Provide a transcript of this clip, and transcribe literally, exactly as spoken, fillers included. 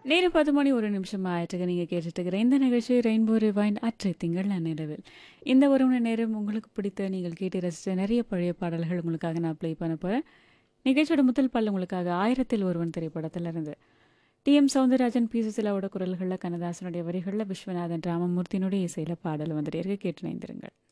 நேரம் பத்து மணி ஒரு நிமிஷம் ஆயிட்டுக்கு நீங்கள் கேட்டுட்டு இருக்கிற இந்த நிகழ்ச்சி ரெயின்போ ரிவைண்ட் அற்றை திங்கள் நன்னிரவில். இந்த ஒரு மணி நேரம் உங்களுக்கு பிடித்த நீங்கள் கேட்டு ரசித்த நிறைய பழைய பாடல்கள் உங்களுக்காக நான் ப்ளே பண்ண போகிறேன். நிகழ்ச்சியோட முதல் பாடல் உங்களுக்காக ஆயிரத்தில் ஒருவன் திரைப்படத்தில் இருந்து டி எம் சௌந்தரராஜன் பி சுசிலாவோட குரல்களில் கண்ணதாசனுடைய வரிகளில் விஸ்வநாதன் ராமமூர்த்தியினுடைய இசையில் பாடல் வந்துட்டு இருக்கு. கேட்டு இணைந்திருங்கள்.